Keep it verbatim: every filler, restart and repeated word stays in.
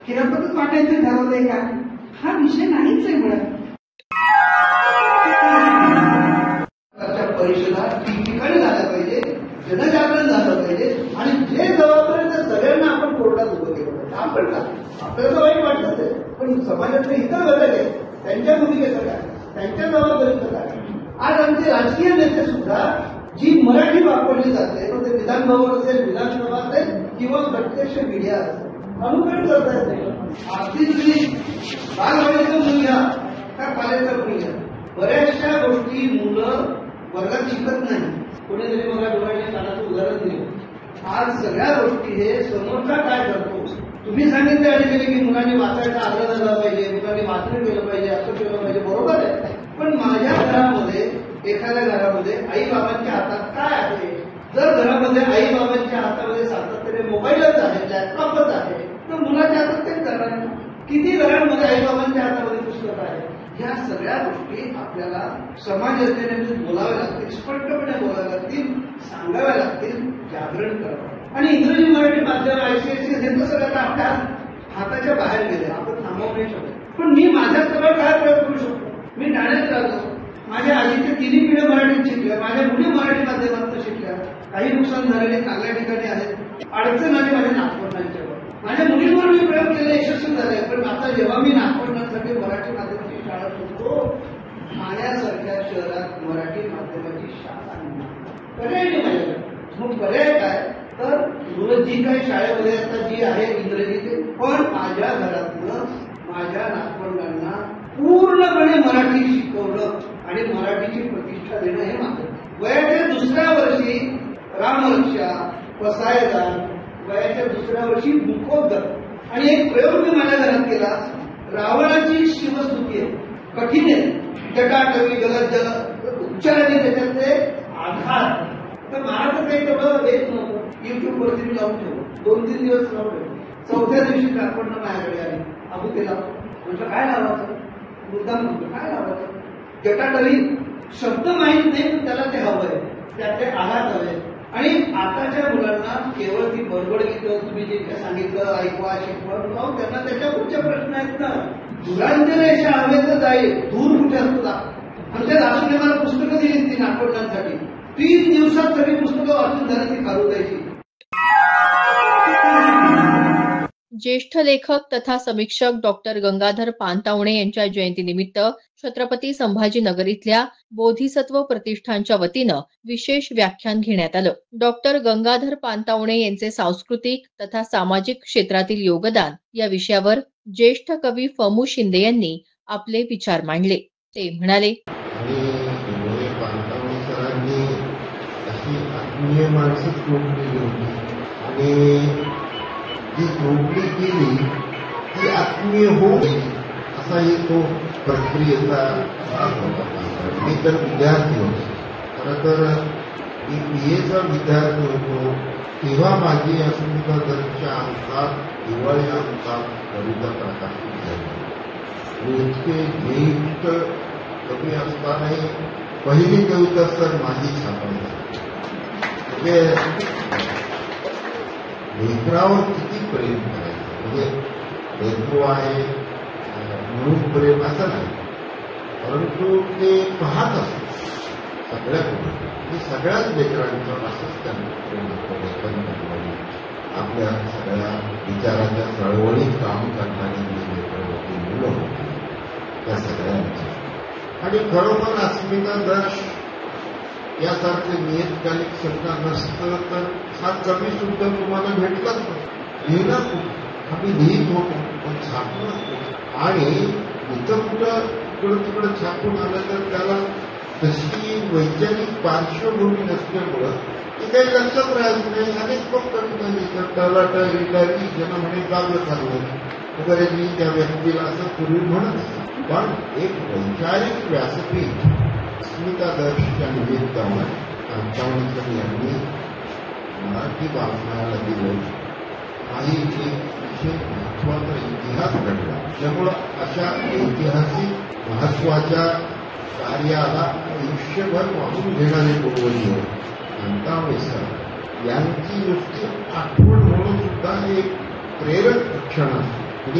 खिरापतच वाटायचं ठरवलंय का? हा विषय नाहीच आहे मुळात. परिषदा ठिकठिकाणी झाल्या पाहिजे, जनजागरण झालं पाहिजे आणि जे जबाबदारी त्या सगळ्यांना आपण कोर्टात उभं केलं पाहिजे. आपण का आपल्याला तर वाईट वाटतच आहे, पण समाजातले इतर घटक आहेत त्यांच्या भूमिकेचं काय, त्यांच्या जबाबदारीचं काय. आज आमचे राजकीय नेते सुद्धा जी मराठी वापरली जाते मग ते विधान भवन असेल, विधानसभा असेल किंवा प्रत्यक्ष मीडिया असेल, अनुकरण करता येत नाही. आजची तुम्ही बालवाडीचं मूल्य का पाल्याचं मूल्य, बऱ्याचशा गोष्टी मुलं वर्गात शिकत नाही. कोणीतरी मला डोळ्याच्या कानाचं उदाहरण दिलं. आज सगळ्या गोष्टी हे समोरचा काय करतो. तुम्ही सांगितले आणि गेले की मुलांनी वाचायचा आग्रह झाला पाहिजे, मुलांनी वाचन केलं पाहिजे, असं केलं पाहिजे, बरोबर आहे. पण माझ्या घरामध्ये एखाद्या घरामध्ये आई बाबांच्या हातात काय आहे. जर घरामध्ये आई बाबांच्या हातामध्ये सातत्याने मोबाईलच आहे, लॅपटॉपच आहे, तर मुलाच्या हातात तेच करणार. किती घरांमध्ये आई बाबांच्या हातामध्ये पुस्तक आहे. ह्या सगळ्या गोष्टी आपल्याला समाजनेते बोलाव्या लागतील, स्पष्टपणे बोलाव्या लागतील, सांगाव्या लागतील, जागरण करावं. आणि इंग्रजी मराठी माध्यम आयसीएससी हे तर सगळं आपल्या हाताच्या बाहेर गेले, आपण थांबवू नाही शकत. पण मी माझ्या सगळं काय प्रयोग करू शकतो. मी ठाण्यात राहतो, माझ्या आधीच्या तिन्ही पिढ्या मराठीत शिकल्या, माझ्या मुली मराठी माध्यमातून शिकल्या. काही नुकसान झालेले चांगल्या ठिकाणी आहेत, अडचण आली माझ्या नागपूरनांच्यावर. माझ्या मुलींवर मी प्रयोग केले, यशस्वी झाले. पण आता जेव्हा मी नागपूरनांसाठी मराठी माध्यमाची शाळा शिकतो, ठाण्यासारख्या शहरात मराठी माध्यमाची शाळा नाही. पर्याय नाही माझ्याकडे. मग पर्याय काय तर मुलं जी काही शाळेमध्ये आता जी आहे इंग्रजीची, पण माझ्या घरातनं माझ्या नागपूरनांना पूर्णपणे मराठी शिकवलं आणि मराठीची प्रतिष्ठा देणं हे माझं. वयाच्या दुसऱ्या वर्षी रामरक्षा, पसायदान, वयाच्या दुसऱ्या वर्षी मुखोद्गत. आणि एक प्रयोग मी माझ्या घरात केला. रावणाची शिवस्तुती आहे, कठीण आहे, जटाटवी जलद जल उच्चाराने त्याच्यातले आधार. तर मला तर काही तेवढं येत नव्हतं. युट्यूब वरती मी लावून ठेवलं, दोन तीन दिवस लावून ठेवलं. चौथ्या दिवशी कारपडणं माझ्याकडे आली. अबू ते लावतो म्हटलं काय लावायचं, मुद्दाम म्हटलं काय लावायचं. जटाटवी शब्द माहीत नाही, पण त्याला ते हवंय, त्यातले आघात हवे. आणि आताच्या मुलांना केवळ ती बडबड गीतं तुम्ही जे काय सांगितलं ऐकवा शिकवा, त्यांना त्याच्या पुढच्या प्रश्न आहेत ना. दुरांच्या रेषा हवे तर जाईल, दूर कुठे असतो. आमच्या दासूने मला पुस्तकं दिली ती नागपूरनांसाठी. तीन दिवसात सगळी पुस्तकं वाचून झाली, ती खारू द्यायची. ज्येष्ठ लेखक तथा समीक्षक डॉक्टर गंगाधर पानतावणे यांच्या जयंतीनिमित्त छत्रपती संभाजीनगर इथल्या बोधिसत्व प्रतिष्ठानच्या वतीनं विशेष व्याख्यान घेण्यात आलं. डॉक्टर गंगाधर पानतावणे यांचे सांस्कृतिक तथा सामाजिक क्षेत्रातील योगदान या विषयावर ज्येष्ठ कवी फमू शिंदे यांनी आपले विचार मांडले. ते म्हणाले, आत्मीय माणसं जोडलेली होती आणि जी जोडली गेली ती आत्मीय होती, असाही तो प्रक्रियेचा भाग होता. मी तर विद्यार्थी होतो, खरं तर मी बी एचा विद्यार्थी होतो तेव्हा माझी अस्मिताच्या अंकात दिवाळी अंकात कविता प्रकाशित झाली. मी इतके ज्येष्ठ कवी असतानाही पहिली कविता तर माझी छापायची. म्हणजे लेकरावर किती प्रेम करायचं, म्हणजे लेकरू आहे म्हणून प्रेम असं नाही, परंतु ते पाहत असतो सगळ्या गोष्टी. सगळ्याच लेकरांचं असंच त्यांना प्रेम असतं. आपल्या सगळ्या विचाराच्या चळवळीत काम करणारी जी लेकरं होती, मुलं होती, त्या सगळ्यांची. आणि खरोखर अस्मिता दर्श यासारखं नियतकालिक शब्द नसतं तर हा कमी सुद्धा तुम्हाला भेटलाच नाही. लिहिणार कुठं, आम्ही लिहित होतो पण छापून असतो. आणि इथं कुठं इकडं तिकडं छापून आलं तर त्याला तशी वैज्ञानिक पार्श्वभूमी नसल्यामुळं ते काही लक्षात राहायचं नाही. अनेक लोक कविता लिहितात, टलाटा रिटारी जन म्हणे काव्य चाललं वगैरे. मी त्या व्यक्तीला असं पूर्वी म्हणत असतो. पण एक वैचारिक व्यासपीठ अस्मिता दर्शच्या निमित्तानं पानतावणे यांनी मराठी वाचनाला दिलं. काही एक विशेष महत्वाचा इतिहास घडला, त्यामुळं अशा ऐतिहासिक महत्वाच्या कार्याला आयुष्यभर वाहून घेणारे गोवडीय पानतावणे सर यांची नुसती आठवण म्हणून सुद्धा एक प्रेरक क्षण असतो.